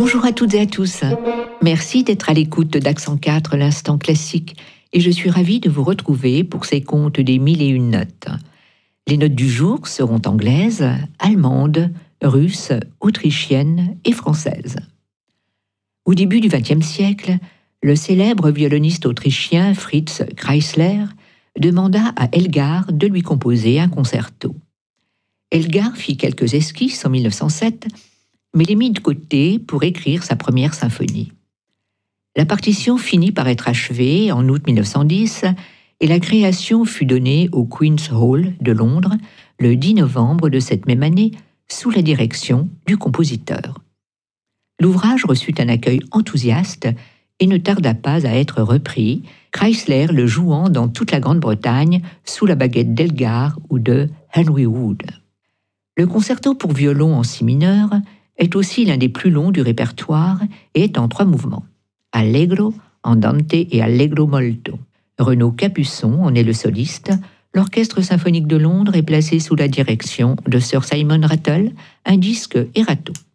Bonjour à toutes et à tous. Merci d'être à l'écoute d'Accent 4, l'instant classique, et je suis ravie de vous retrouver pour ces contes des 1001 notes. Les notes du jour seront anglaises, allemandes, russes, autrichiennes et françaises. Au début du XXe siècle, le célèbre violoniste autrichien Fritz Kreisler demanda à Elgar de lui composer un concerto. Elgar fit quelques esquisses en 1907, mais les mit de côté pour écrire sa première symphonie. La partition finit par être achevée en août 1910 et la création fut donnée au Queen's Hall de Londres le 10 novembre de cette même année sous la direction du compositeur. L'ouvrage reçut un accueil enthousiaste et ne tarda pas à être repris, Kreisler le jouant dans toute la Grande-Bretagne sous la baguette d'Elgar ou de Henry Wood. Le concerto pour violon en si mineur est aussi l'un des plus longs du répertoire et est en 3 mouvements. Allegro, Andante et Allegro molto. Renaud Capuçon en est le soliste. L'Orchestre symphonique de Londres est placé sous la direction de Sir Simon Rattle, un disque Erato.